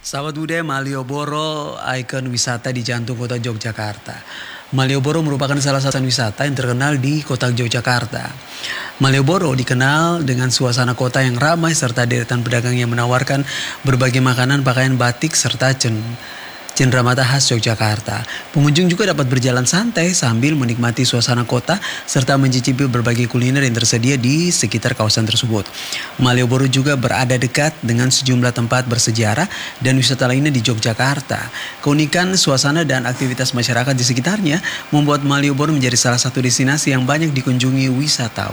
Sahabat budaya Malioboro, ikon wisata di jantung kota Yogyakarta. Malioboro merupakan salah satu wisata yang terkenal di kota Yogyakarta. Malioboro dikenal dengan suasana kota yang ramai serta deretan pedagang yang menawarkan berbagai makanan, pakaian batik, serta cenderamata khas Yogyakarta. Pengunjung juga dapat berjalan santai sambil menikmati suasana kota serta mencicipi berbagai kuliner yang tersedia di sekitar kawasan tersebut. Malioboro juga berada dekat dengan sejumlah tempat bersejarah dan wisata lainnya di Yogyakarta. Keunikan suasana dan aktivitas masyarakat di sekitarnya membuat Malioboro menjadi salah satu destinasi yang banyak dikunjungi wisatawan.